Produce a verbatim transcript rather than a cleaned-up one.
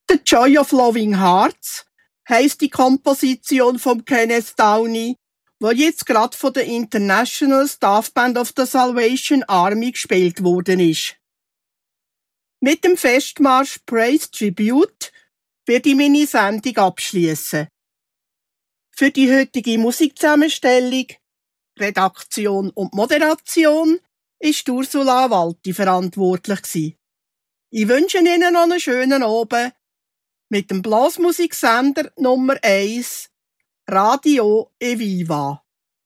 The Joy of Loving Hearts heisst die Komposition von Kenneth Downey, wo jetzt gerade von der International Staff Band of the Salvation Army gespielt worden ist. Mit dem Festmarsch Praise Tribute werde ich meine Sendung abschließen. Für die heutige Musikzusammenstellung, Redaktion und Moderation ist Ursula Walti verantwortlich gewesen. Ich wünsche Ihnen noch einen schönen Abend mit dem Blasmusiksender Nummer eins, Radio Eviva.